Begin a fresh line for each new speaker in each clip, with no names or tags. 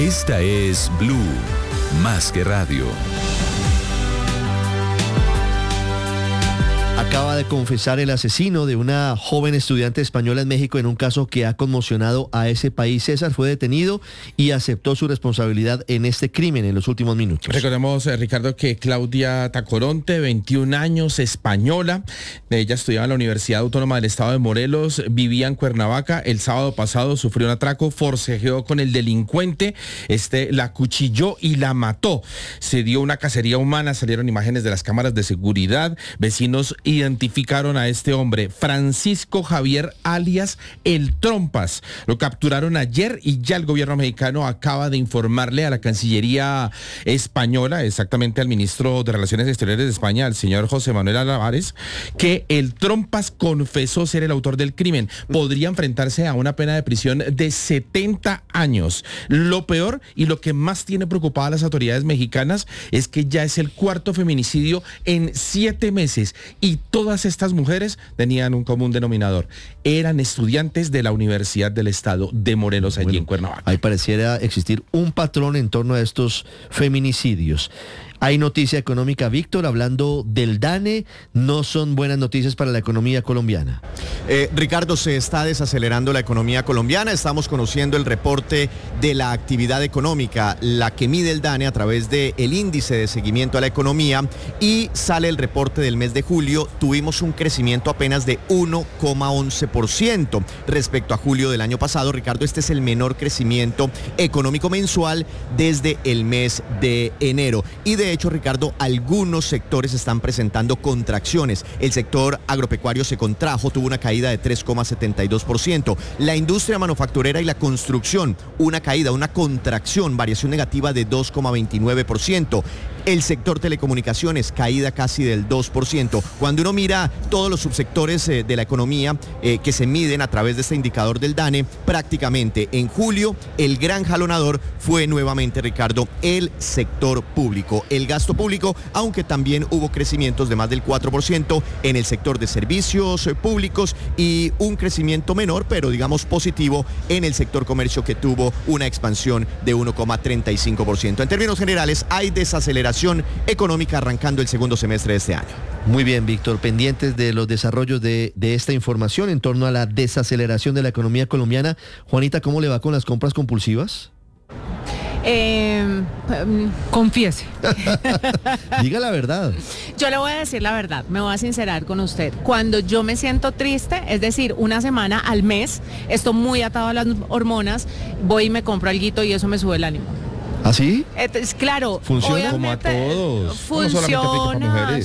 Esta es Blue, más que radio.
Acaba de confesar el asesino de una joven estudiante española en México en un caso que ha conmocionado a ese país. César fue detenido y aceptó su responsabilidad en este crimen en los últimos minutos.
Recordemos, Ricardo, que Claudia Tacoronte, 21 años, española. Ella estudiaba en la Universidad Autónoma del Estado de Morelos, vivía en Cuernavaca. El sábado pasado sufrió un atraco, forcejeó con el delincuente, la acuchilló y la mató. Se dio una cacería humana, salieron imágenes de las cámaras de seguridad. Vecinos identificaron a este hombre, Francisco Javier alias El Trompas. Lo capturaron ayer y ya el gobierno mexicano acaba de informarle a la Cancillería española, exactamente al ministro de Relaciones Exteriores de España, al señor José Manuel Álvarez, que El Trompas confesó ser el autor del crimen. Podría enfrentarse a una pena de prisión de 70 años. Lo peor y lo que más tiene preocupada a las autoridades mexicanas es que ya es el cuarto feminicidio en 7 meses y todas estas mujeres tenían un común denominador. Eran estudiantes de la Universidad del Estado de Morelos, allí en Cuernavaca.
Ahí pareciera existir un patrón en torno a estos feminicidios. Hay noticia económica, Víctor, hablando del DANE, no son buenas noticias para la economía colombiana.
Ricardo, se está desacelerando la economía colombiana, estamos conociendo el reporte de la actividad económica, la que mide el DANE a través del índice de seguimiento a la economía, y sale el reporte del mes de julio, tuvimos un crecimiento apenas de 1,11% respecto a julio del año pasado. Ricardo, este es el menor crecimiento económico mensual desde el mes de enero. Y de hecho, Ricardo, algunos sectores están presentando contracciones. El sector agropecuario se contrajo, tuvo una caída de 3,72%. La industria manufacturera y la construcción, una caída, una contracción, variación negativa de 2,29%. El sector telecomunicaciones, caída casi del 2%. Cuando uno mira todos los subsectores de la economía que se miden a través de este indicador del DANE, prácticamente en julio el gran jalonador fue nuevamente, Ricardo, el sector público. El gasto público, aunque también hubo crecimientos de más del 4% en el sector de servicios públicos y un crecimiento menor, pero digamos positivo, en el sector comercio, que tuvo una expansión de 1,35%. En términos generales, hay desaceleración económica arrancando el segundo semestre de este año.
Muy bien, Víctor, pendientes de los desarrollos de esta información en torno a la desaceleración de la economía colombiana. Juanita, ¿cómo le va con las compras compulsivas?
Confiese.
Diga la verdad.
Yo le voy a decir la verdad, me voy a sincerar con usted. Cuando yo me siento triste, es decir, una semana al mes, estoy muy atado a las hormonas, voy y me compro alguito y eso me sube el ánimo.
¿Ah, sí?
Claro,
funciona
como a todos.
Funciona.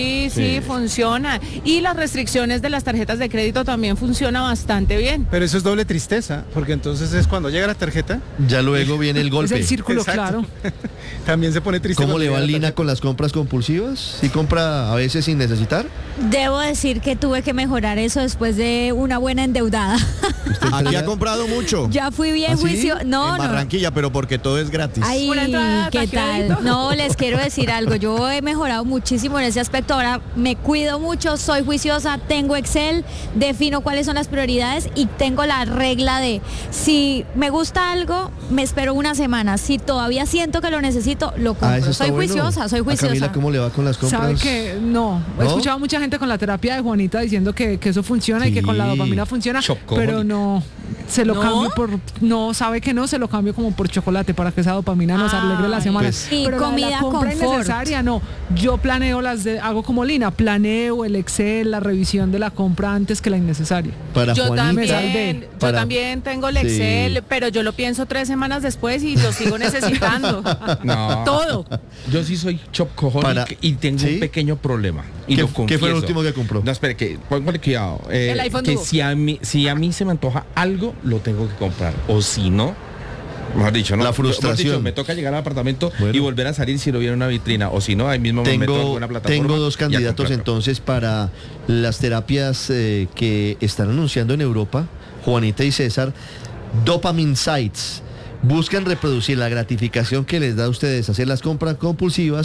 Sí, funciona. Y las restricciones de las tarjetas de crédito también funciona bastante bien.
Pero eso es doble tristeza, porque entonces es cuando llega la tarjeta.
Ya luego viene el golpe.
Es el círculo.
Exacto. Claro. También se pone triste.
¿Cómo le va Lina con las compras compulsivas? ¿Sí compra a veces sin necesitar?
Debo decir que tuve que mejorar eso después de una buena endeudada.
Aquí ha comprado mucho.
Ya fui bien juicio. No,
en Barranquilla, pero porque todo es gratis.
Ay, ¿qué tal? No, les quiero decir algo. Yo he mejorado muchísimo en ese aspecto. Ahora me cuido mucho, soy juiciosa, tengo Excel, defino cuáles son las prioridades y tengo la regla de si me gusta algo, me espero una semana. Si todavía siento que lo necesito, lo compro. Soy juiciosa.
¿A Camila cómo le va con las compras?
¿Sabe que no? He escuchado a mucha gente con la terapia de Juanita diciendo que eso funciona y que con la dopamina funciona, pero no. Se lo cambio por... No, sabe que no, se lo cambio como por chocolate para que esa dopamina nos alegre la semana.
Pues,
y
pero
comida
la compra innecesaria, no. Yo planeo hago como Lina, planeo el Excel, la revisión de la compra antes que la innecesaria.
Para
yo
Juanita,
también tengo el Excel, pero yo lo pienso 3 semanas después y lo sigo necesitando.
No.
Todo.
Yo sí soy shopaholic y tengo un pequeño problema. Y lo confieso.
¿Qué fue el último que compró?
No, espere, póngale cuidado.
El iPhone
que
Duo.
si a mí se me antoja algo, lo tengo que comprar. O si no, mejor dicho, ¿no?
La frustración.
Me toca llegar al apartamento y volver a salir si lo viera en una vitrina. O si no, ahí mismo me meto en alguna plataforma.
Tengo 2 candidatos entonces para las terapias que están anunciando en Europa, Juanita y César. Dopamine Sites. Buscan reproducir la gratificación que les da a ustedes hacer las compras compulsivas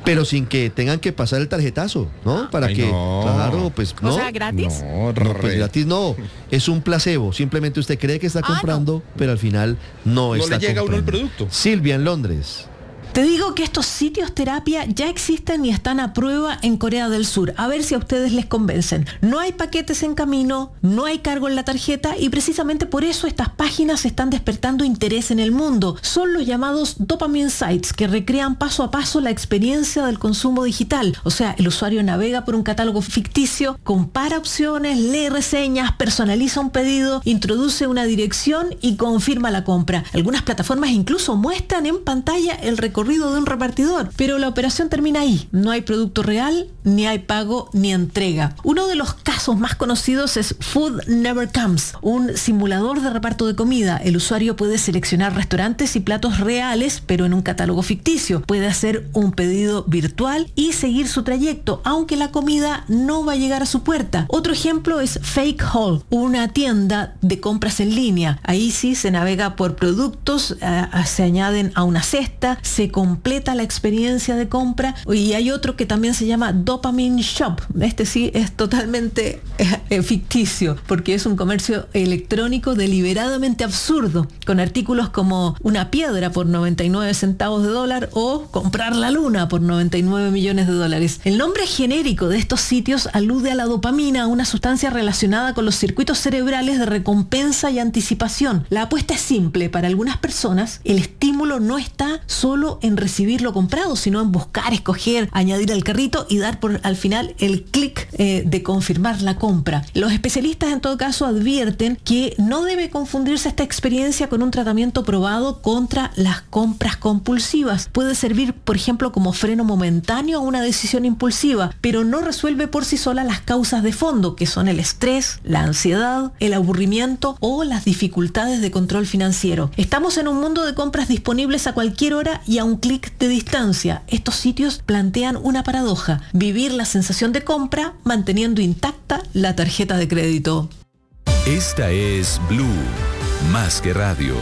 pero sin que tengan que pasar el tarjetazo, ¿no? Para
Ay,
que,
no.
claro, pues no.
O sea, ¿gratis?
No,
No, pues gratis no, es un placebo, simplemente usted cree que está comprando, pero al final no está
le llega a uno el
comprando.
producto.
Silvia en Londres.
Te digo que estos sitios terapia ya existen y están a prueba en Corea del Sur. A ver si a ustedes les convencen. No hay paquetes en camino, no hay cargo en la tarjeta y precisamente por eso estas páginas están despertando interés en el mundo. Son los llamados dopamine sites que recrean paso a paso la experiencia del consumo digital. O sea, el usuario navega por un catálogo ficticio, compara opciones, lee reseñas, personaliza un pedido, introduce una dirección y confirma la compra. Algunas plataformas incluso muestran en pantalla el recorrido de un repartidor, pero la operación termina ahí. No hay producto real, ni hay pago, ni entrega. Uno de los casos más conocidos es Food Never Comes, un simulador de reparto de comida. El usuario puede seleccionar restaurantes y platos reales, pero en un catálogo ficticio. Puede hacer un pedido virtual y seguir su trayecto, aunque la comida no va a llegar a su puerta. Otro ejemplo es Fake Haul, una tienda de compras en línea. Ahí sí se navega por productos, se añaden a una cesta, se completa la experiencia de compra, y hay otro que también se llama Dopamine Shop. Este sí es totalmente ficticio, porque es un comercio electrónico deliberadamente absurdo, con artículos como una piedra por 99 centavos de dólar o comprar la luna por 99 millones de dólares. El nombre genérico de estos sitios alude a la dopamina, una sustancia relacionada con los circuitos cerebrales de recompensa y anticipación. La apuesta es simple. Para algunas personas, el estímulo no está solo en recibir lo comprado, sino en buscar, escoger, añadir al carrito y dar al final el clic de confirmar la compra. Los especialistas en todo caso advierten que no debe confundirse esta experiencia con un tratamiento probado contra las compras compulsivas. Puede servir, por ejemplo, como freno momentáneo a una decisión impulsiva, pero no resuelve por sí sola las causas de fondo, que son el estrés, la ansiedad, el aburrimiento o las dificultades de control financiero. Estamos en un mundo de compras disponibles a cualquier hora y a un clic de distancia. Estos sitios plantean una paradoja: vivir la sensación de compra manteniendo intacta la tarjeta de crédito.
Esta es Blue, más que radio.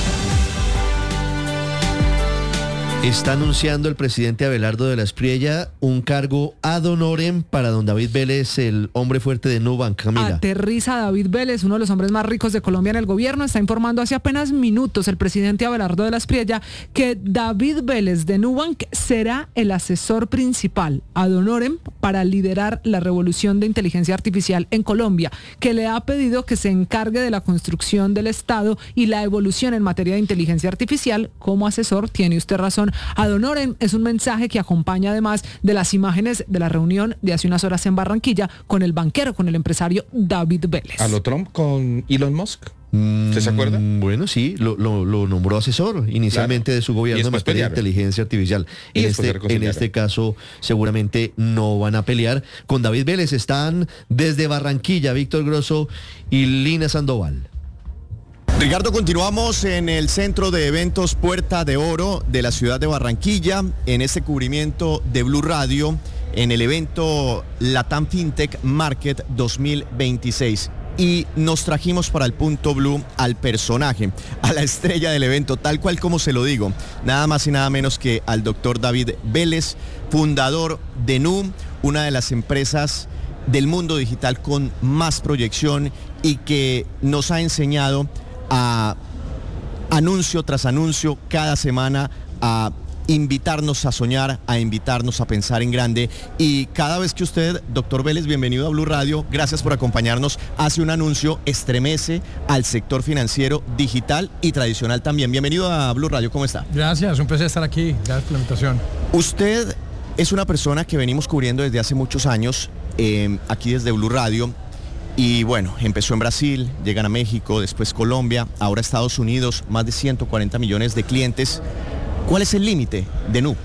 Está anunciando el presidente Abelardo de la Espriella un cargo ad honorem para don David Vélez, el hombre fuerte de Nubank. Camila.
Aterriza David Vélez, uno de los hombres más ricos de Colombia en el gobierno. Está informando hace apenas minutos el presidente Abelardo de la Espriella que David Vélez de Nubank será el asesor principal ad honorem para liderar la revolución de inteligencia artificial en Colombia, que le ha pedido que se encargue de la construcción del Estado y la evolución en materia de inteligencia artificial. Como asesor, tiene usted razón, ad honorem es un mensaje que acompaña además de las imágenes de la reunión de hace unas horas en Barranquilla con el banquero, con el empresario David Vélez.
¿A lo Trump con Elon Musk? ¿Usted se acuerda?
Bueno, sí, lo nombró asesor inicialmente, claro, de su gobierno en materia de inteligencia artificial. En este caso seguramente no van a pelear con David Vélez. Están desde Barranquilla Víctor Grosso y Lina Sandoval.
Ricardo, continuamos en el centro de eventos Puerta de Oro de la ciudad de Barranquilla, en este cubrimiento de Blue Radio, en el evento Latam FinTech Market 2026. Y nos trajimos para el punto Blue al personaje, a la estrella del evento, tal cual como se lo digo, nada más y nada menos que al doctor David Vélez, fundador de Nu, una de las empresas del mundo digital con más proyección y que nos ha enseñado a anuncio tras anuncio cada semana a invitarnos a soñar, a invitarnos a pensar en grande. Y cada vez que usted, doctor Vélez, bienvenido a Blue Radio, gracias por acompañarnos, hace un anuncio, estremece al sector financiero, digital y tradicional también. Bienvenido a Blue Radio, ¿cómo está?
Gracias, un placer estar aquí, gracias por la invitación.
Usted es una persona que venimos cubriendo desde hace muchos años, aquí desde Blue Radio. Y bueno, empezó en Brasil, llegan a México, después Colombia, ahora Estados Unidos, más de 140 millones de clientes. ¿Cuál es el límite de Nu?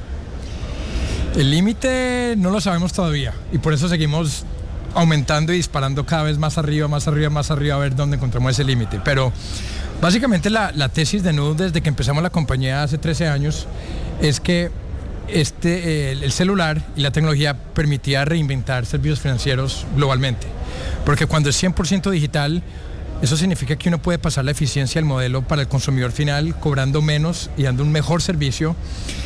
El límite no lo sabemos todavía y por eso seguimos aumentando y disparando cada vez más arriba, a ver dónde encontramos ese límite. Pero básicamente la tesis de Nu desde que empezamos la compañía hace 13 años es que el celular y la tecnología permitía reinventar servicios financieros globalmente. Porque cuando es 100% digital, Eso significa que uno puede pasar la eficiencia del modelo para el consumidor final cobrando menos y dando un mejor servicio,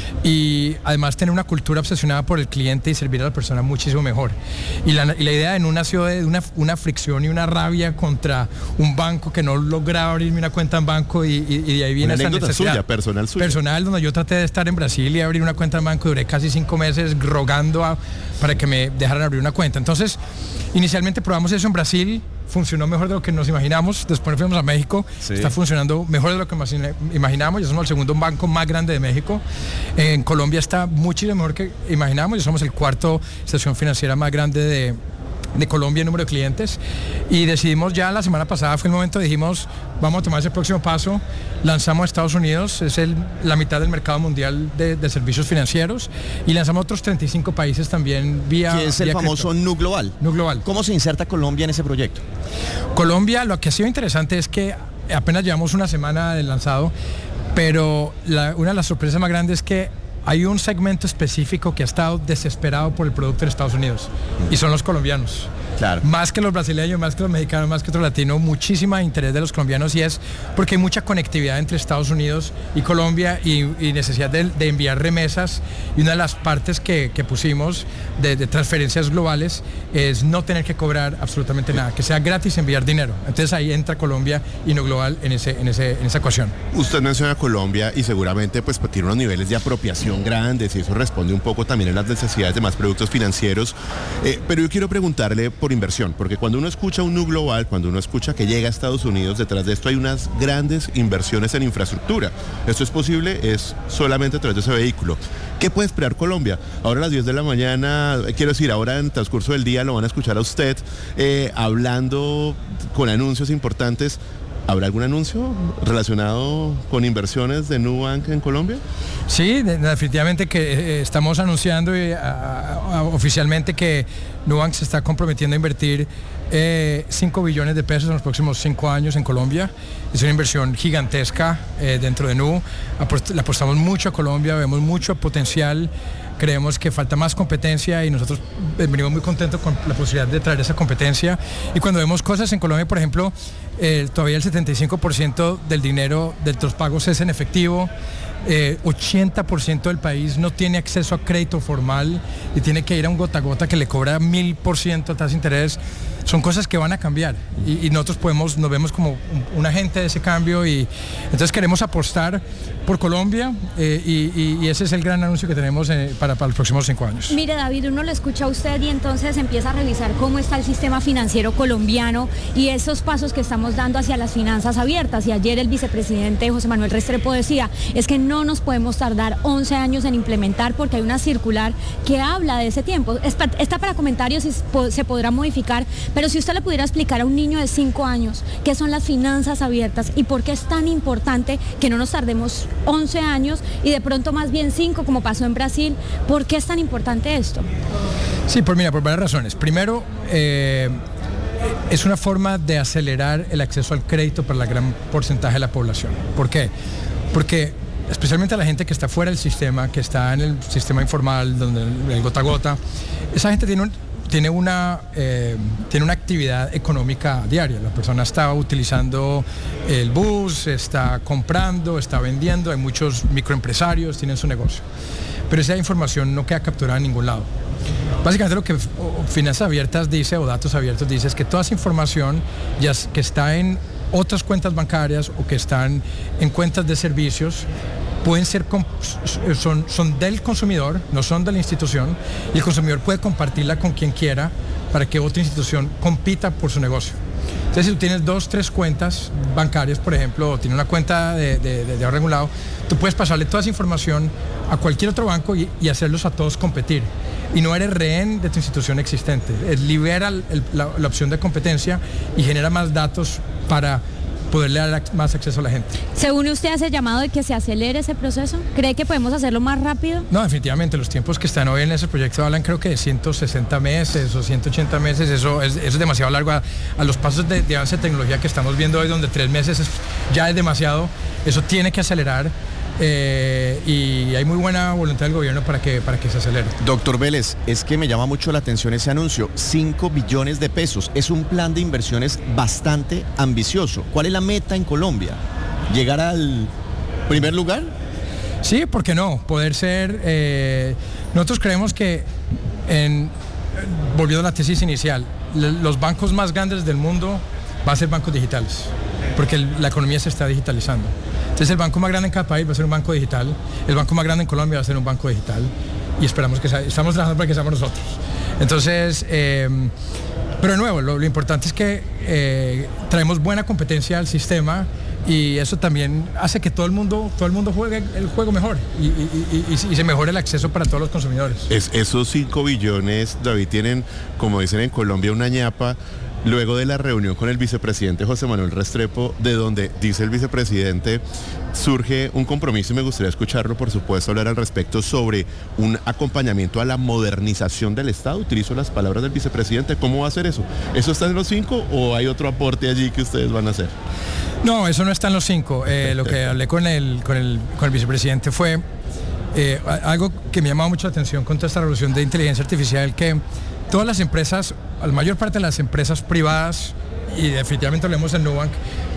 y además tener una cultura obsesionada por el cliente y servir a la persona muchísimo mejor. Y la idea de NU nació de una fricción y una rabia contra un banco que no lograba abrirme una cuenta en banco, y de ahí viene esa necesidad personal, donde yo traté de estar en Brasil y abrir una cuenta en banco, y duré casi 5 meses rogando para que me dejaran abrir una cuenta. Entonces, inicialmente probamos eso en Brasil, funcionó mejor de lo que nos imaginamos. Después fuimos a México, está funcionando mejor de lo que imaginamos. Ya somos el segundo banco más grande de México. En Colombia está muchísimo mejor que imaginamos. Ya somos el cuarto institución financiera más grande de Colombia en número de clientes, y decidimos ya la semana pasada, fue el momento, dijimos vamos a tomar ese próximo paso. Lanzamos a Estados Unidos, es la mitad del mercado mundial de servicios financieros, y lanzamos otros 35 países también vía...
¿Qué es el famoso NU Global?
NU Global.
¿Cómo se inserta Colombia en ese proyecto?
Colombia, lo que ha sido interesante es que apenas llevamos una semana de lanzado, pero una de las sorpresas más grandes es que hay un segmento específico que ha estado desesperado por el producto en Estados Unidos, y son los colombianos.
Claro.
Más que los brasileños, más que los mexicanos, más que otros latinos, muchísimo interés de los colombianos, y es porque hay mucha conectividad entre Estados Unidos y Colombia, y necesidad de enviar remesas, y una de las partes que pusimos de transferencias globales es no tener que cobrar absolutamente nada, que sea gratis enviar dinero. Entonces ahí entra Colombia y NU Global en esa ecuación.
Usted menciona Colombia y seguramente pues tiene unos niveles de apropiación grandes, y eso responde un poco también a las necesidades de más productos financieros, pero yo quiero preguntarle por inversión, porque cuando uno escucha un NU Global, cuando uno escucha que llega a Estados Unidos, detrás de esto hay unas grandes inversiones en infraestructura. Esto es posible, es solamente a través de ese vehículo. ¿Qué puede esperar Colombia? Ahora a las 10 de la mañana, quiero decir, ahora en el transcurso del día lo van a escuchar a usted hablando con anuncios importantes. ¿Habrá algún anuncio relacionado con inversiones de Nubank en Colombia?
Sí, definitivamente que estamos anunciando oficialmente que Nubank se está comprometiendo a invertir 5 billones de pesos en los próximos 5 años en Colombia. Es una inversión gigantesca dentro de Nu. Le apostamos mucho a Colombia, vemos mucho potencial. Creemos que falta más competencia, y nosotros venimos muy contentos con la posibilidad de traer esa competencia. Y cuando vemos cosas en Colombia, por ejemplo, todavía el 75% del dinero de los pagos es en efectivo. 80% del país no tiene acceso a crédito formal y tiene que ir a un gota a gota que le cobra 1000% tasa de interés. Son cosas que van a cambiar, y nosotros nos vemos como un agente de ese cambio, y entonces queremos apostar por Colombia, y ese es el gran anuncio que tenemos para los próximos 5 años.
Mire, David, uno lo escucha a usted y entonces empieza a revisar cómo está el sistema financiero colombiano y esos pasos que estamos dando hacia las finanzas abiertas. Y ayer el vicepresidente José Manuel Restrepo decía, es que no nos podemos tardar 11 años en implementar, porque hay una circular que habla de ese tiempo. Está para comentarios y se podrá modificar, pero si usted le pudiera explicar a un niño de 5 años qué son las finanzas abiertas y por qué es tan importante que no nos tardemos 11 años y de pronto más bien 5, como pasó en Brasil, ¿por qué es tan importante esto?
Sí, por varias razones. Primero, es una forma de acelerar el acceso al crédito para el gran porcentaje de la población. ¿Por qué? Porque especialmente a la gente que está fuera del sistema, que está en el sistema informal, donde el gota a gota, esa gente tiene una actividad económica diaria. La persona está utilizando el bus, está comprando, está vendiendo, hay muchos microempresarios, tienen su negocio. Pero esa información no queda capturada en ningún lado. Básicamente lo que Finanzas Abiertas dice, o Datos Abiertos dice, es que toda esa información que está en otras cuentas bancarias o que están en cuentas de servicios pueden ser son del consumidor, no son de la institución, y el consumidor puede compartirla con quien quiera para que otra institución compita por su negocio. Entonces, si tú tienes 2, 3 cuentas bancarias, por ejemplo, o tienes una cuenta de ahorro regulado, tú puedes pasarle toda esa información a cualquier otro banco y hacerlos a todos competir. Y no eres rehén de tu institución existente. Libera la opción de competencia y genera más datos para poderle dar más acceso a la gente.
¿Se une usted a ese llamado de que se acelere ese proceso? ¿Cree que podemos hacerlo más rápido?
No, definitivamente. Los tiempos que están hoy en ese proyecto hablan, creo que de 160 meses o 180 meses. Eso es demasiado largo a los pasos de avance de tecnología que estamos viendo hoy, donde 3 meses ya es demasiado. Eso tiene que acelerar. y hay muy buena voluntad del gobierno para que se acelere.
Doctor Vélez, es que me llama mucho la atención ese anuncio, 5 billones de pesos, es un plan de inversiones bastante ambicioso. ¿Cuál es la meta en Colombia? ¿Llegar al primer lugar?
Sí, ¿por qué no? Poder ser, nosotros creemos que, volviendo a la tesis inicial, los bancos más grandes del mundo van a ser bancos digitales, porque la economía se está digitalizando. Entonces el banco más grande en cada país va a ser un banco digital, el banco más grande en Colombia va a ser un banco digital, y esperamos que estamos trabajando para que seamos nosotros. Entonces, pero de nuevo, lo importante es que traemos buena competencia al sistema, y eso también hace que todo el mundo juegue el juego mejor y se mejore el acceso para todos los consumidores.
Esos 5 billones, David, tienen, como dicen en Colombia, una ñapa. Luego de la reunión con el vicepresidente José Manuel Restrepo, de donde dice el vicepresidente, surge un compromiso, y me gustaría escucharlo, por supuesto, hablar al respecto sobre un acompañamiento a la modernización del Estado. Utilizo las palabras del vicepresidente. ¿Cómo va a hacer eso? ¿Eso está en los 5 o hay otro aporte allí que ustedes van a hacer?
No, eso no está en los 5. Lo que hablé con el vicepresidente fue algo que me llamaba mucho la atención con toda esta revolución de inteligencia artificial, que todas las empresas, la mayor parte de las empresas privadas, y definitivamente hablemos en Nubank,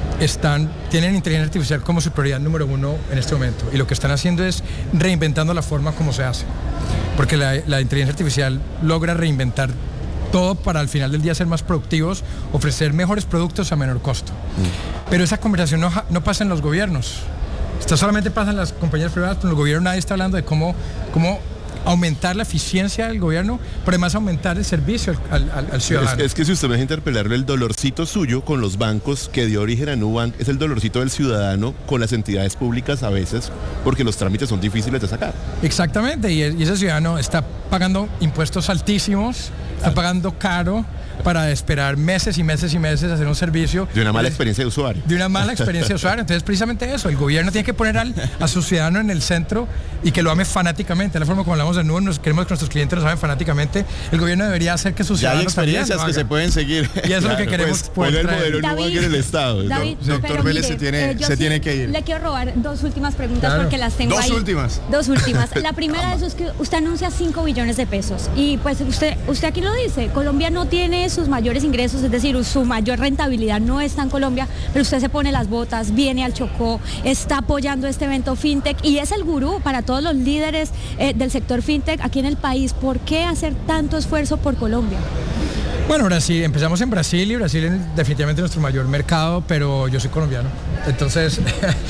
tienen inteligencia artificial como su prioridad número 1 en este momento. Y lo que están haciendo es reinventando la forma como se hace. Porque la inteligencia artificial logra reinventar todo para al final del día ser más productivos, ofrecer mejores productos a menor costo. Pero esa conversación no pasa en los gobiernos. Esto solamente pasa en las compañías privadas, pero en el gobierno nadie está hablando de cómo aumentar la eficiencia del gobierno, pero además aumentar el servicio al ciudadano.
Es que si usted me deja interpelarlo, el dolorcito suyo con los bancos que dio origen a Nubank es el dolorcito del ciudadano con las entidades públicas a veces, porque los trámites son difíciles de sacar.
Exactamente, y ese ciudadano está pagando impuestos altísimos, está pagando caro para esperar meses y meses y meses a hacer un servicio.
De una mala experiencia de usuario.
De una mala experiencia de usuario. Entonces, precisamente eso, el gobierno tiene que poner a su ciudadano en el centro y que lo ame fanáticamente. De la forma como hablamos de Nubank, queremos que nuestros clientes nos amen fanáticamente. El gobierno debería hacer que sus ciudadanos...
Ya hay experiencias que se pueden seguir.
Y eso es lo que queremos
poner el modelo Nubank en el Estado.
David,
doctor Vélez se tiene que ir.
Le quiero robar 2 últimas preguntas porque las tengo ahí. Dos últimas. La primera es que usted anuncia 5 billones de pesos y pues usted aquí lo dice, Colombia no tiene sus mayores ingresos, es decir, su mayor rentabilidad no está en Colombia, pero usted se pone las botas, viene al Chocó, está apoyando este evento FinTech y es el gurú para todos los líderes del sector FinTech aquí en el país. ¿Por qué hacer tanto esfuerzo por Colombia?
Bueno, Brasil, empezamos en Brasil y Brasil es definitivamente nuestro mayor mercado, pero yo soy colombiano. Entonces,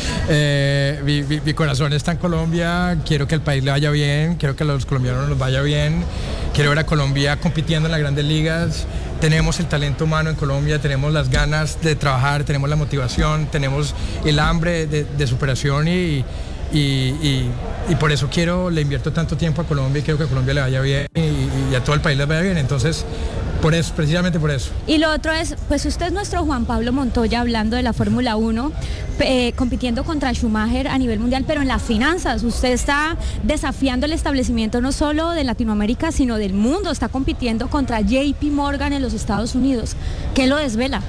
mi corazón está en Colombia, quiero que el país le vaya bien, quiero que a los colombianos nos vaya bien, quiero ver a Colombia compitiendo en las grandes ligas. Tenemos el talento humano en Colombia, tenemos las ganas de trabajar, tenemos la motivación, tenemos el hambre de superación y por eso le invierto tanto tiempo a Colombia y quiero que a Colombia le vaya bien y a todo el país le vaya bien. Entonces, por eso, precisamente por eso.
Y lo otro es, pues usted es nuestro Juan Pablo Montoya hablando de la Fórmula 1, compitiendo contra Schumacher a nivel mundial, pero en las finanzas. Usted está desafiando el establecimiento no solo de Latinoamérica, sino del mundo. Está compitiendo contra JP Morgan en los Estados Unidos. ¿Qué lo desvela?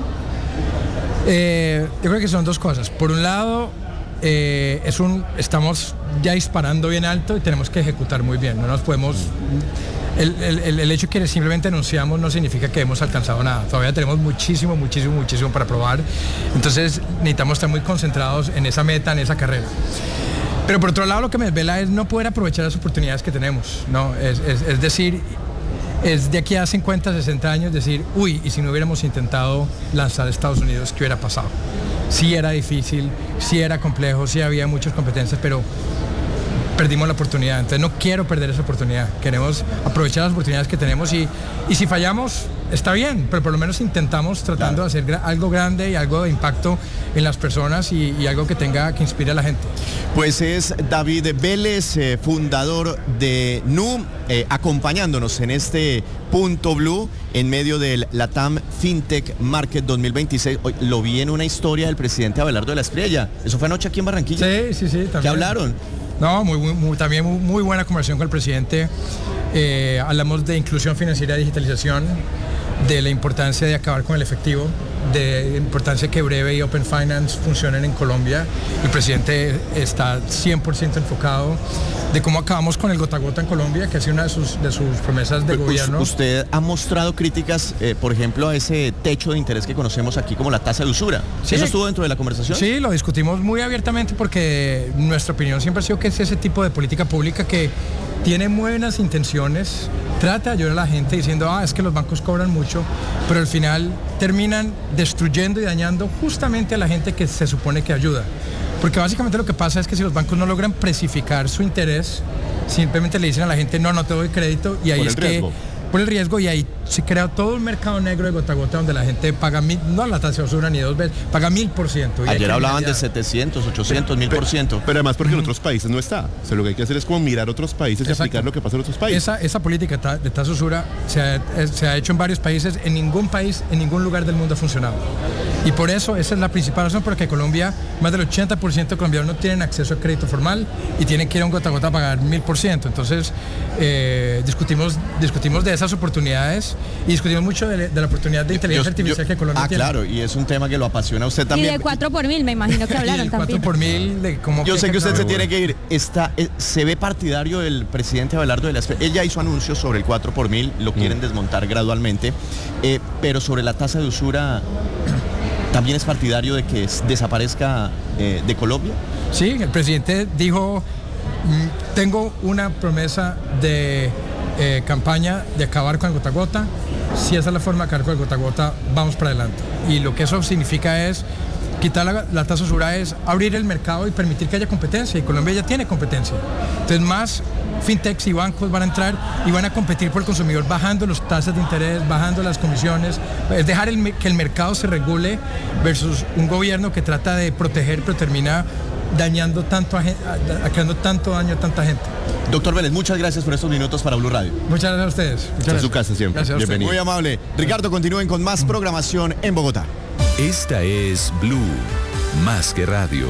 Yo creo que son 2 cosas. Por un lado, estamos ya disparando bien alto y tenemos que ejecutar muy bien. No nos podemos... El hecho que simplemente anunciamos no significa que hemos alcanzado nada. Todavía tenemos muchísimo para probar. Entonces necesitamos estar muy concentrados en esa meta, en esa carrera. Pero por otro lado, lo que me desvela es no poder aprovechar las oportunidades que tenemos, ¿no? Es decir, es de aquí a 50, 60 años decir, y si no hubiéramos intentado lanzar a Estados Unidos, ¿qué hubiera pasado? Sí era difícil, sí era complejo, sí había muchas competencias, pero perdimos la oportunidad. Entonces no quiero perder esa oportunidad. Queremos aprovechar las oportunidades que tenemos y si fallamos, está bien, pero por lo menos intentamos tratando de hacer algo grande y algo de impacto en las personas y algo que inspire a la gente.
Pues es David Vélez, fundador de Nu, acompañándonos en este Punto Blue en medio del LATAM FinTech Market 2026. Hoy lo vi en una historia del presidente Abelardo de la Espriella. ¿Eso fue anoche aquí en Barranquilla?
Sí, también.
¿Qué hablaron?
No, también muy buena conversación con el presidente. Hablamos de inclusión financiera y digitalización, de la importancia de acabar con el efectivo, de importancia que Breve y Open Finance funcionen en Colombia. El presidente está 100% enfocado de cómo acabamos con el gota a gota en Colombia, que ha sido una de sus promesas de gobierno.
Usted ha mostrado críticas, por ejemplo, a ese techo de interés que conocemos aquí como la tasa de usura.
Sí.
¿Eso estuvo dentro de la conversación?
Sí, lo discutimos muy abiertamente porque nuestra opinión siempre ha sido que es ese tipo de política pública que tiene buenas intenciones, trata de ayudar a la gente diciendo, es que los bancos cobran mucho, pero al final terminan destruyendo y dañando justamente a la gente que se supone que ayuda. Porque básicamente lo que pasa es que si los bancos no logran precificar su interés, simplemente le dicen a la gente, no te doy crédito, y ahí es que por el riesgo, y ahí se crea todo un mercado negro de gota a gota donde la gente paga no la tasa de usura ni 2 veces, paga 1000%.
Ayer hablaban de 700, 800, 1000%.
Pero además porque en otros países no está. O sea, lo que hay que hacer es como mirar otros países y aplicar lo que pasa en otros países.
Esa política de tasa de usura se ha hecho en varios países, en ningún país, en ningún lugar del mundo ha funcionado. Y por eso, esa es la principal razón por la que Colombia, más del 80% de colombianos no tienen acceso a crédito formal y tienen que ir a un gota a gota a pagar 1000%. Entonces, discutimos de esas oportunidades y discutimos mucho de la oportunidad de inteligencia artificial que Colombia tiene.
Claro, y es un tema que lo apasiona a usted también.
Y de 4 por 1000, me imagino que hablaron
y
también.
4 por 1000 de cómo...
Yo sé que usted se tiene que ir. Se ve partidario del presidente Abelardo de la Espriella. Él ya hizo anuncios sobre el 4 por 1000, lo quieren desmontar gradualmente, pero sobre la tasa de usura... ¿También es partidario de que desaparezca de Colombia?
Sí, el presidente dijo, tengo una promesa de campaña de acabar con el gota a gota. Si esa es la forma de acabar con el gota a gota, vamos para adelante. Y lo que eso significa es quitar la tasa de usura, es abrir el mercado y permitir que haya competencia, y Colombia ya tiene competencia. Entonces más fintechs y bancos van a entrar y van a competir por el consumidor bajando las tasas de interés, bajando las comisiones, es dejar que el mercado se regule versus un gobierno que trata de proteger pero termina dañando creando tanto daño a tanta gente.
Doctor Vélez, muchas gracias por estos minutos para Blue Radio.
Muchas gracias a ustedes.
En su casa siempre.
Gracias a usted.
Muy amable. Ricardo, continúen con más programación en Bogotá.
Esta es Blue, más que radio.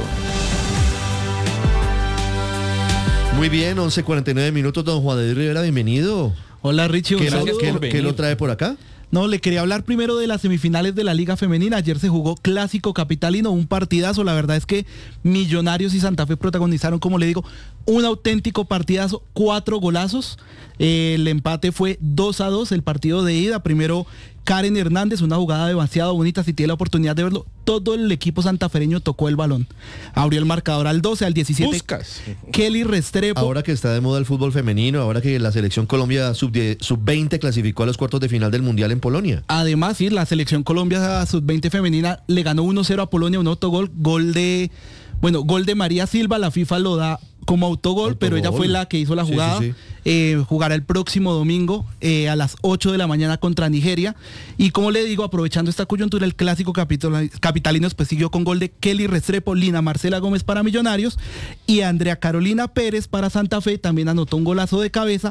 Muy bien, 11:49 minutos, don Juan de Rivera, bienvenido.
Hola Richie,
¿Qué lo trae por acá?
No, le quería hablar primero de las semifinales de la Liga Femenina. Ayer se jugó Clásico Capitalino, un partidazo. La verdad es que Millonarios y Santa Fe protagonizaron, como le digo, un auténtico partidazo, 4 golazos. El empate fue 2-2, el partido de ida. Primero Karen Hernández, una jugada demasiado bonita, si tiene la oportunidad de verlo. Todo el equipo santafereño tocó el balón. Abrió el marcador al 12, al 17.
Buscas.
Kelly Restrepo.
Ahora que está de moda el fútbol femenino, ahora que la selección Colombia sub-20 clasificó a los cuartos de final del Mundial en Polonia.
Además, sí, la selección Colombia sub-20 femenina le ganó 1-0 a Polonia, un autogol, gol de María Silva. La FIFA lo da como autogol, pero ella fue la que hizo la jugada. Sí. Jugará el próximo domingo a las 8 de la mañana contra Nigeria. Y como le digo, aprovechando esta coyuntura, el Clásico Capitalino pues siguió con gol de Kelly Restrepo, Lina Marcela Gómez para Millonarios y Andrea Carolina Pérez para Santa Fe. También anotó un golazo de cabeza.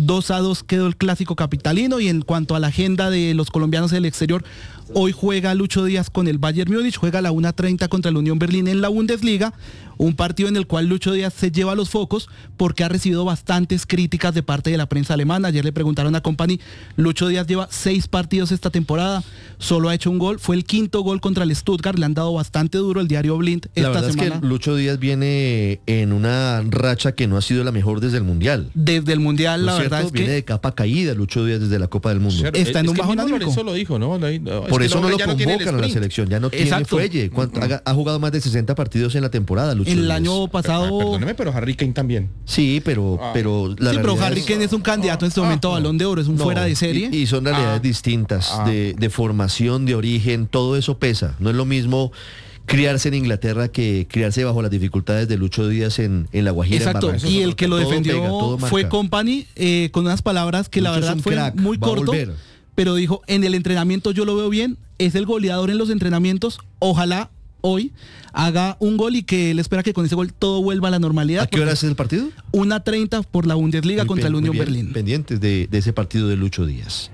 2-2 quedó el Clásico Capitalino. Y en cuanto a la agenda de los colombianos del exterior, hoy juega Lucho Díaz con el Bayern Múnich, juega a la 1:30 contra el Unión Berlín en la Bundesliga, un partido en el cual Lucho Díaz se lleva los focos porque ha recibido bastantes críticas de parte de la prensa alemana. Ayer le preguntaron a Company, Lucho Díaz lleva 6 partidos esta temporada, solo ha hecho un gol, fue el 5º gol contra el Stuttgart, le han dado bastante duro el diario Blind esta semana. La verdad es
que Lucho Díaz viene en una racha que no ha sido la mejor desde el Mundial.
Desde el Mundial, la verdad es que...
Viene de capa caída Lucho Díaz desde la Copa del Mundo.
Está en un bajón anímico.
Eso lo dijo, ¿no?
Por eso no lo convocan a la selección, ya no tiene fuelle. Ha jugado más de 60 partidos en la temporada, Lucho Díaz.
El año pasado...
Perdóneme, pero Harry Kane también.
Sí, pero
pero Harry Kane es un candidato en este momento a Balón de Oro, es un fuera de serie.
Y son realidades distintas, de formación, de origen, todo eso pesa. No es lo mismo criarse en Inglaterra que criarse bajo las dificultades de Lucho Díaz en La Guajira.
Exacto, y el que lo defendió fue Company, con unas palabras que Lucho la verdad fue crack, muy corto, pero dijo, en el entrenamiento yo lo veo bien, es el goleador en los entrenamientos, ojalá hoy haga un gol y que él espera que con ese gol todo vuelva a la normalidad.
¿A qué hora es el partido?
1:30 por la Bundesliga contra el Unión Berlín.
Pendientes de ese partido de Lucho Díaz.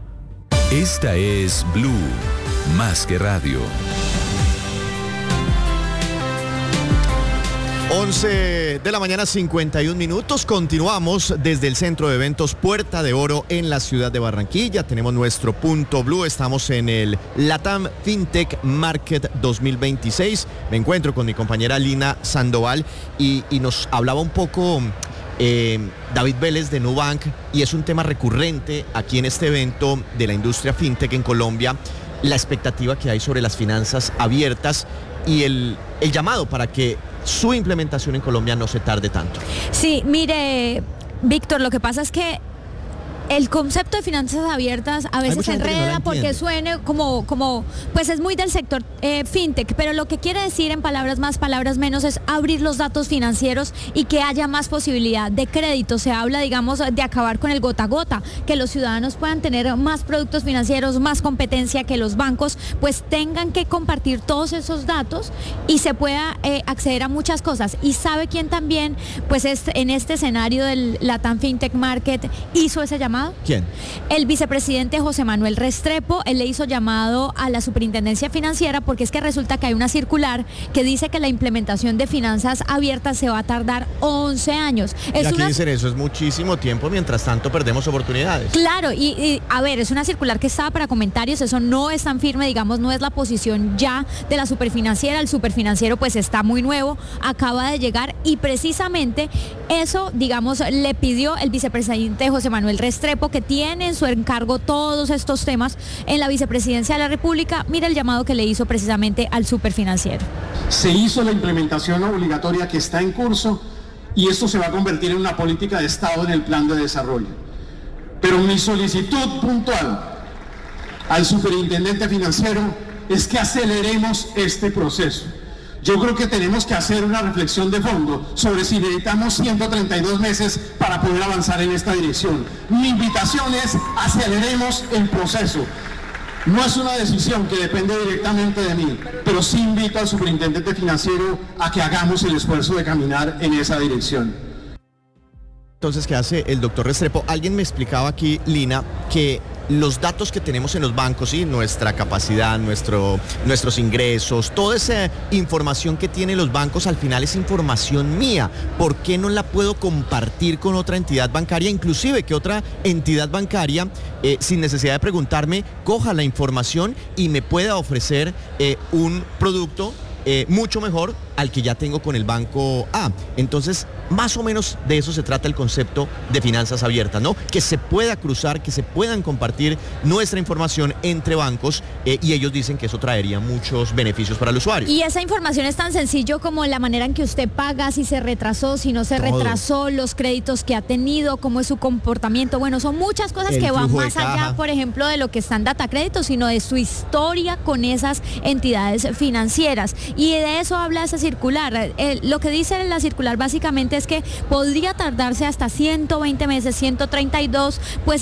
Esta es Blue, más que radio.
11 de la mañana, 51 minutos. Continuamos desde el Centro de Eventos Puerta de Oro en la ciudad de Barranquilla. Tenemos nuestro punto blue. Estamos en el LATAM FinTech Market 2026. Me encuentro con mi compañera Lina Sandoval y nos hablaba un poco David Vélez de Nubank, y es un tema recurrente aquí en este evento de la industria FinTech en Colombia, la expectativa que hay sobre las finanzas abiertas y el llamado para que su implementación en Colombia no se tarde tanto.
Sí, mire, Víctor, lo que pasa es que el concepto de finanzas abiertas a veces se enreda porque suene como, pues es muy del sector fintech, pero lo que quiere decir en palabras más, palabras menos es abrir los datos financieros y que haya más posibilidad de crédito. Se habla, digamos, de acabar con el gota a gota, que los ciudadanos puedan tener más productos financieros, más competencia, que los bancos pues tengan que compartir todos esos datos y se pueda acceder a muchas cosas. Y sabe quién también, pues en este escenario del LATAM FinTech Market hizo ese llamado.
¿Quién?
El vicepresidente José Manuel Restrepo. Él le hizo llamado a la Superintendencia Financiera porque es que resulta que hay una circular que dice que la implementación de finanzas abiertas se va a tardar 11 años.
Y aquí dicen eso es muchísimo tiempo, mientras tanto perdemos oportunidades.
Claro, y a ver, es una circular que estaba para comentarios, eso no es tan firme, digamos, no es la posición ya de la Superfinanciera. El Superfinanciero pues está muy nuevo, acaba de llegar, y precisamente eso, digamos, le pidió el vicepresidente José Manuel Restrepo, que tiene en su encargo todos estos temas en la vicepresidencia de la República. Mira el llamado que le hizo precisamente al Superfinanciero.
Se hizo la implementación obligatoria que está en curso y esto se va a convertir en una política de Estado en el plan de desarrollo. Pero mi solicitud puntual al superintendente financiero es que aceleremos este proceso. Yo creo que tenemos que hacer una reflexión de fondo sobre si necesitamos 132 meses para poder avanzar en esta dirección. Mi invitación es aceleremos el proceso. No es una decisión que depende directamente de mí, pero sí invito al superintendente financiero a que hagamos el esfuerzo de caminar en esa dirección.
Entonces, ¿qué hace el doctor Restrepo? Alguien me explicaba aquí, Lina, que los datos que tenemos en los bancos, ¿sí? Nuestra capacidad, nuestros ingresos, toda esa información que tienen los bancos al final es información mía. ¿Por qué no la puedo compartir con otra entidad bancaria? Inclusive que otra entidad bancaria, sin necesidad de preguntarme, coja la información y me pueda ofrecer un producto mucho mejor al que ya tengo con el banco A. Entonces, más o menos de eso se trata el concepto de finanzas abiertas, ¿no? Que se pueda cruzar, que se puedan compartir nuestra información entre bancos, y ellos dicen que eso traería muchos beneficios para el usuario.
Y esa información es tan sencillo como la manera en que usted paga, si se retrasó, si no se retrasó, los créditos que ha tenido, cómo es su comportamiento. Bueno, son muchas cosas que van más allá, por ejemplo, de lo que está en Data Crédito, sino de su historia con esas entidades financieras. Y de eso habla esa circular. Lo que dice la circular básicamente es que podría tardarse hasta 120 meses, 132, pues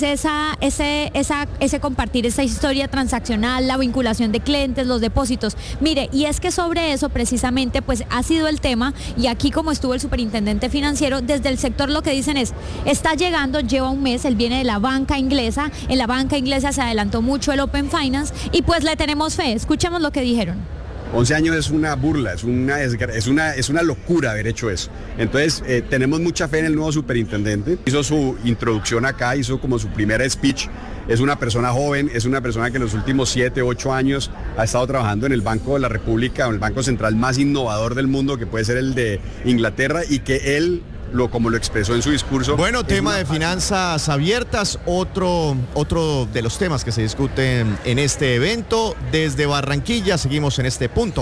ese compartir esa historia transaccional, la vinculación de clientes, los depósitos. Mire, y es que sobre eso precisamente pues ha sido el tema, y aquí como estuvo el superintendente financiero, desde el sector lo que dicen es, está llegando, lleva un mes, él viene de la banca inglesa, en la banca inglesa se adelantó mucho el Open Finance y pues le tenemos fe. Escuchemos lo que dijeron.
11 años es una burla, es una locura haber hecho eso. Entonces, tenemos mucha fe en el nuevo superintendente. Hizo su introducción acá, hizo como su primer speech. Es una persona joven, es una persona que en los últimos 7, 8 años ha estado trabajando en el Banco de la República, en el banco central más innovador del mundo, que puede ser el de Inglaterra, y que él, como lo expresó en su discurso.
Bueno, tema de finanzas abiertas, otro de los temas que se discuten en este evento. Desde Barranquilla seguimos en este punto.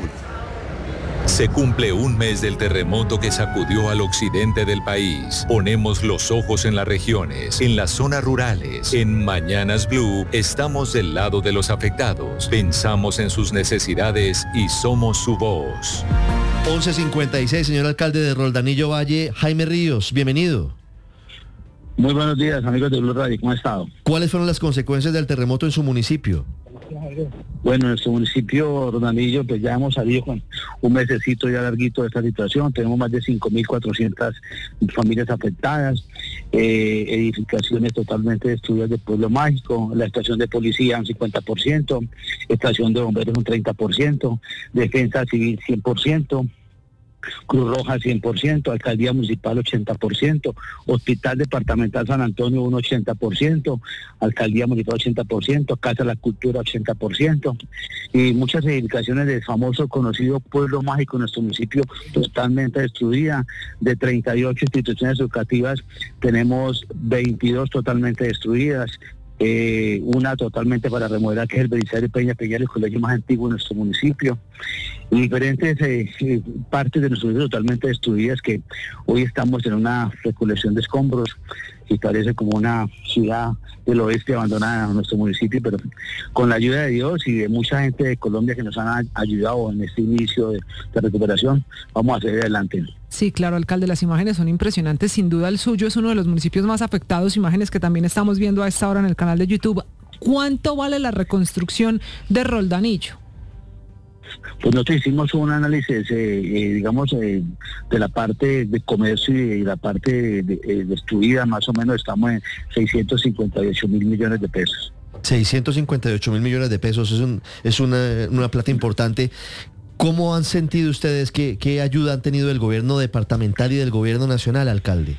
Se cumple un mes del terremoto que sacudió al occidente del país. Ponemos los ojos en las regiones, en las zonas rurales. En Mañanas Blue estamos del lado de los afectados. Pensamos en sus necesidades y somos su voz.
11:56, señor alcalde de Roldanillo Valle, Jaime Ríos, bienvenido.
Muy buenos días, amigos de Blue Radio, ¿cómo ha estado?
¿Cuáles fueron las consecuencias del terremoto en su municipio?
Bueno, en nuestro municipio Roldanillo, pues ya hemos salido con un mesecito ya larguito de esta situación. Tenemos más de 5.400 familias afectadas, edificaciones totalmente destruidas de Pueblo Mágico, la estación de policía un 50%, estación de bomberos un 30%, defensa civil 100%. Cruz Roja 100%, Alcaldía Municipal 80%, Hospital Departamental San Antonio un 80%, Alcaldía Municipal 80%, Casa de la Cultura 80%, y muchas edificaciones del famoso conocido Pueblo Mágico, nuestro municipio totalmente destruida. De 38 instituciones educativas tenemos 22 totalmente destruidas. Una totalmente para remodelar, que es el Belisario Peña Peña, el colegio más antiguo de nuestro municipio, y diferentes partes de nuestro municipio totalmente destruidas, que hoy estamos en una recolección de escombros y parece como una ciudad del oeste abandonada en nuestro municipio, pero con la ayuda de Dios y de mucha gente de Colombia que nos han ayudado en este inicio de recuperación, vamos a seguir adelante.
Sí, claro, alcalde, las imágenes son impresionantes. Sin duda el suyo es uno de los municipios más afectados, imágenes que también estamos viendo a esta hora en el canal de YouTube. ¿Cuánto vale la reconstrucción de Roldanillo?
Pues nosotros hicimos un análisis, digamos, de la parte de comercio y la parte destruida, más o menos estamos en 658 mil millones de pesos.
658 mil millones de pesos, es una plata importante. ¿Cómo han sentido ustedes, qué ayuda han tenido del gobierno departamental y del gobierno nacional, alcalde?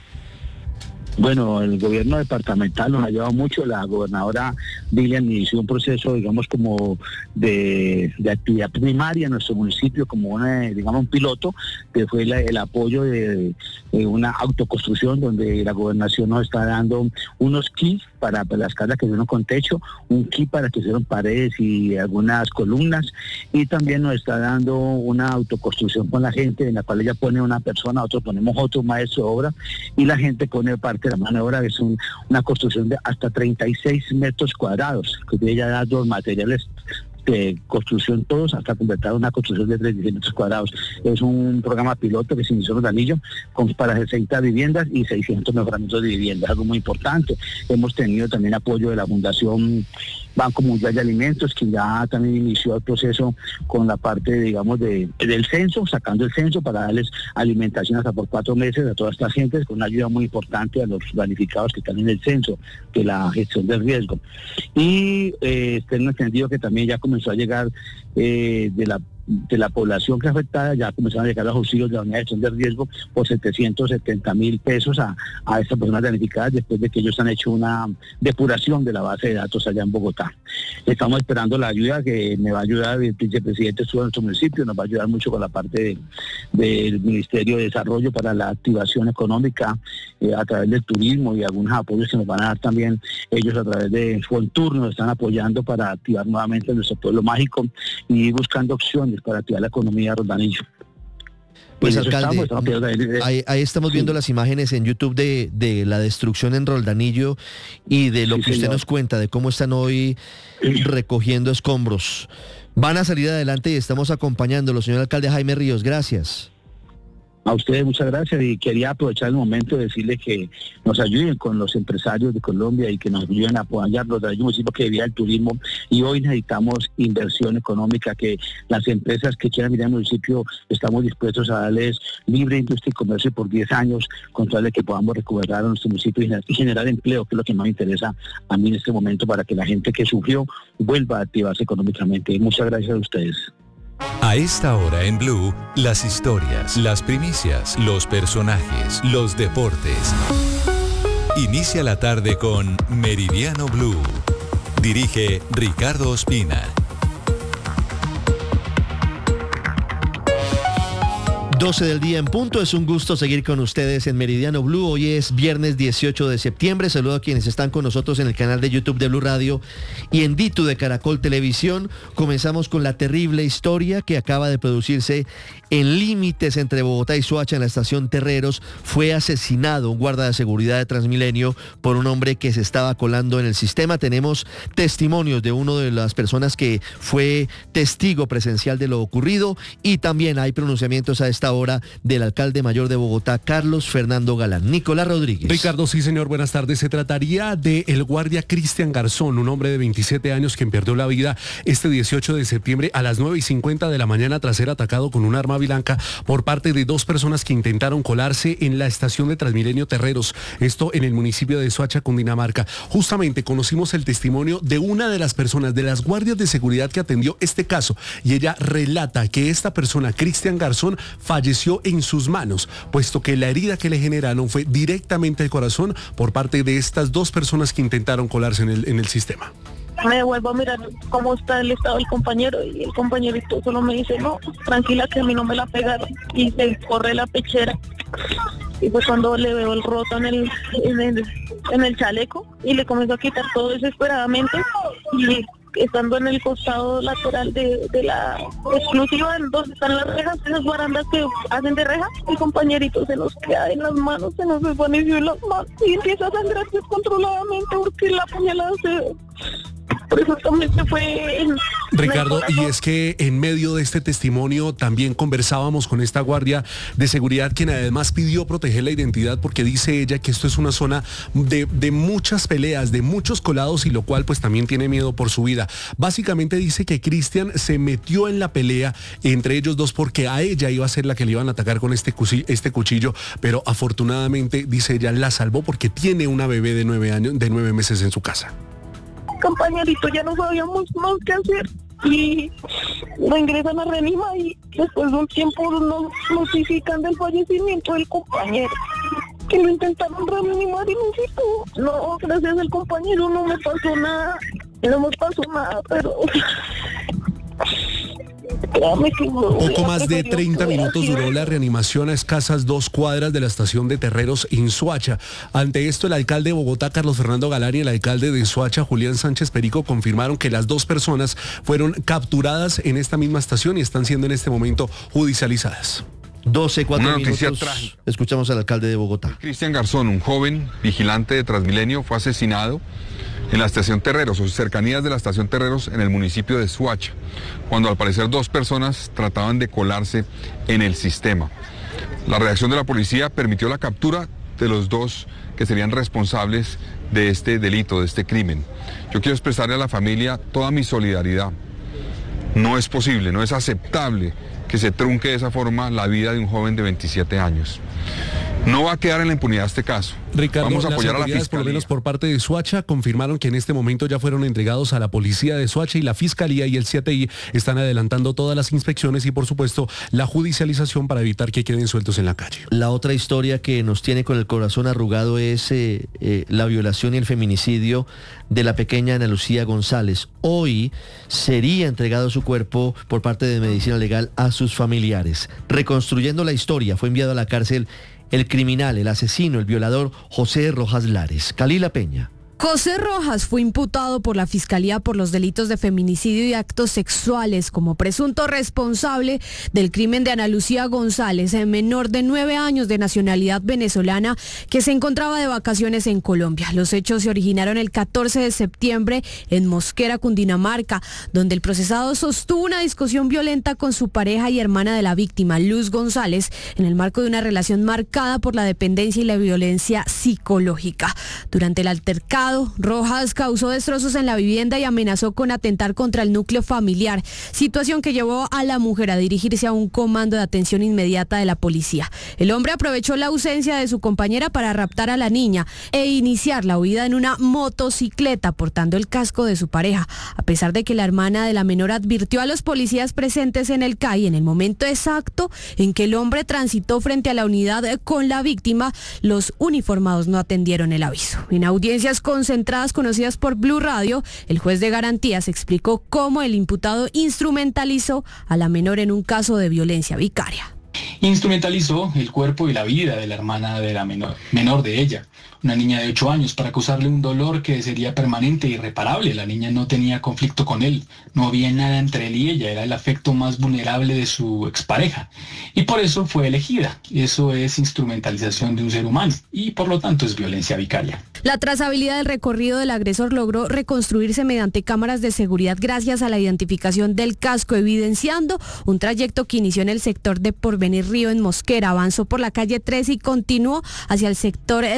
Bueno, el gobierno departamental nos ha ayudado mucho. La gobernadora Dilian inició un proceso, digamos, como de actividad primaria en nuestro municipio, como un piloto, que fue el apoyo de una autoconstrucción, donde la gobernación nos está dando unos kits para las casas que vienen con techo, un kit para que se den paredes y algunas columnas, y también nos está dando una autoconstrucción con la gente, en la cual ella pone una persona, otro ponemos otro maestro de obra, y la gente pone parte de la mano de obra, que es una construcción de hasta 36 metros cuadrados, que ella da los materiales de construcción todos hasta completar una construcción de 36 metros cuadrados. Es un programa piloto que se inició en Roldanillo para 60 viviendas y 600 mejoramientos de viviendas, algo muy importante. Hemos tenido también apoyo de la Fundación Banco Mundial de Alimentos, que ya también inició el proceso con la parte, digamos, del censo, sacando el censo para darles alimentación hasta por 4 meses a todas estas gentes, con una ayuda muy importante a los planificados que están en el censo, de la gestión del riesgo. Y tengo entendido que también ya comenzó a llegar de la población que afectada, ya comenzaron a llegar los auxilios de la unidad de gestión de riesgo por 770.000 pesos a estas personas damnificadas, después de que ellos han hecho una depuración de la base de datos allá en Bogotá. Estamos esperando la ayuda que me va a ayudar el vicepresidente de nuestro municipio, nos va a ayudar mucho con la parte del Ministerio de Desarrollo para la activación económica a través del turismo, y algunos apoyos que nos van a dar también ellos a través de Fontur, nos están apoyando para activar nuevamente nuestro pueblo mágico y buscando opciones para activar la economía de Roldanillo.
Pues alcalde, ahí estamos viendo las imágenes en YouTube de la destrucción en Roldanillo y de lo que usted nos cuenta, de cómo están hoy recogiendo escombros. Van a salir adelante y estamos acompañándolo, señor alcalde Jaime Ríos, gracias.
A ustedes muchas gracias, y quería aprovechar el momento de decirles que nos ayuden con los empresarios de Colombia y que nos ayuden a apoyar los municipios que vivían el turismo, y hoy necesitamos inversión económica, que las empresas que quieran venir al municipio estamos dispuestos a darles libre industria y comercio por 10 años, con tal de que podamos recuperar a nuestro municipio y generar empleo, que es lo que más me interesa a mí en este momento, para que la gente que sufrió vuelva a activarse económicamente. Muchas gracias a ustedes.
A esta hora en Blue, las historias, las primicias, los personajes, los deportes. Inicia la tarde con Meridiano Blue. Dirige Ricardo Ospina.
12 del día en punto, es un gusto seguir con ustedes en Meridiano Blue. Hoy es viernes 18 de septiembre. Saludo a quienes están con nosotros en el canal de YouTube de Blue Radio y en Ditu de Caracol Televisión. Comenzamos con la terrible historia que acaba de producirse en límites entre Bogotá y Soacha, en la estación Terreros. Fue asesinado un guarda de seguridad de Transmilenio por un hombre que se estaba colando en el sistema. Tenemos testimonios de una de las personas que fue testigo presencial de lo ocurrido, y también hay pronunciamientos a esta hora del alcalde mayor de Bogotá, Carlos Fernando Galán. Nicolás Rodríguez.
Ricardo, sí señor, buenas tardes. Se trataría de el guardia Cristian Garzón, un hombre de 27 años quien perdió la vida este 18 de septiembre a las 9:50 de la mañana tras ser atacado con un arma blanca por parte de 2 personas que intentaron colarse en la estación de Transmilenio Terreros, esto en el municipio de Soacha, Cundinamarca. Justamente conocimos el testimonio de una de las personas, de las guardias de seguridad que atendió este caso, y ella relata que esta persona, Cristian Garzón, falleció en sus manos, puesto que la herida que le generaron fue directamente al corazón por parte de estas dos personas que intentaron colarse en el sistema.
Me vuelvo a mirar cómo está el estado del compañero y el compañerito solo me dice, no, tranquila que a mí no me la pegaron, y se corre la pechera y pues cuando le veo el roto en el chaleco y le comienzo a quitar todo desesperadamente y estando en el costado lateral de la exclusiva donde están las rejas, esas barandas que hacen de reja, el compañerito se nos queda en las manos, se nos desvaneció en las manos y empieza a sangrar descontroladamente porque la puñalada por eso también se fue
Ricardo, y es que en medio de este testimonio también conversábamos con esta guardia de seguridad, quien además pidió proteger la identidad porque dice ella que esto es una zona de muchas peleas, de muchos colados, y lo cual pues también tiene miedo por su vida. Básicamente dice que Cristian se metió en la pelea entre ellos dos porque a ella iba a ser la que le iban a atacar con este cuchillo, pero afortunadamente, dice ella, la salvó porque tiene una bebé de 9 meses en su casa.
Compañerito, ya no sabíamos más qué hacer y lo ingresan a reanima y después de un tiempo nos notifican del fallecimiento del compañero, que lo intentaron reanimar y no, gracias al compañero no me pasó nada, pero
poco más de 30 minutos duró la reanimación a escasas 2 cuadras de la estación de Terreros en Soacha. Ante esto, el alcalde de Bogotá, Carlos Fernando Galán, y el alcalde de Soacha, Julián Sánchez Perico, confirmaron que las 2 personas fueron capturadas en esta misma estación y están siendo en este momento judicializadas.
12:04 minutos. Escuchamos al alcalde de Bogotá.
Cristian Garzón, un joven vigilante de Transmilenio, fue asesinado en la estación Terreros, o cercanías de la estación Terreros, en el municipio de Soacha, cuando al parecer 2 personas trataban de colarse en el sistema. La reacción de la policía permitió la captura de los 2 que serían responsables de este delito, de este crimen. Yo quiero expresarle a la familia toda mi solidaridad. No es posible, no es aceptable que se trunque de esa forma la vida de un joven de 27 años. No va a quedar en la impunidad este caso.
Ricardo,
vamos a apoyar a la
Fiscalía, por lo menos por parte de Soacha, confirmaron que en este momento ya fueron entregados a la policía de Soacha, y la Fiscalía y el CTI están adelantando todas las inspecciones y por supuesto la judicialización para evitar que queden sueltos en la calle.
La otra historia que nos tiene con el corazón arrugado es la violación y el feminicidio de la pequeña Ana Lucía González. Hoy sería entregado su cuerpo por parte de Medicina Legal a sus familiares. Reconstruyendo la historia, fue enviado a la cárcel el criminal, el asesino, el violador José Rojas Lares. Calila Peña.
José Rojas fue imputado por la Fiscalía por los delitos de feminicidio y actos sexuales como presunto responsable del crimen de Ana Lucía González, menor de 9 años de nacionalidad venezolana que se encontraba de vacaciones en Colombia. Los hechos se originaron el 14 de septiembre en Mosquera, Cundinamarca, donde el procesado sostuvo una discusión violenta con su pareja y hermana de la víctima, Luz González, en el marco de una relación marcada por la dependencia y la violencia psicológica. Durante el altercado, Rojas causó destrozos en la vivienda y amenazó con atentar contra el núcleo familiar, situación que llevó a la mujer a dirigirse a un comando de atención inmediata de la policía. El hombre aprovechó la ausencia de su compañera para raptar a la niña e iniciar la huida en una motocicleta portando el casco de su pareja, a pesar de que la hermana de la menor advirtió a los policías presentes en el CAI en el momento exacto en que el hombre transitó frente a la unidad con la víctima. Los uniformados no atendieron el aviso. En audiencias concentradas conocidas por Blue Radio, el juez de garantías explicó cómo el imputado instrumentalizó a la menor en un caso de violencia vicaria.
Instrumentalizó el cuerpo y la vida de la hermana de la menor de ella, una niña de 8 años, para causarle un dolor que sería permanente e irreparable. La niña no tenía conflicto con él, no había nada entre él y ella, era el afecto más vulnerable de su expareja y por eso fue elegida. Eso es instrumentalización de un ser humano y por lo tanto es violencia vicaria.
La trazabilidad del recorrido del agresor logró reconstruirse mediante cámaras de seguridad gracias a la identificación del casco, evidenciando un trayecto que inició en el sector de Porvenir Río en Mosquera, avanzó por la calle 13 y continuó hacia el sector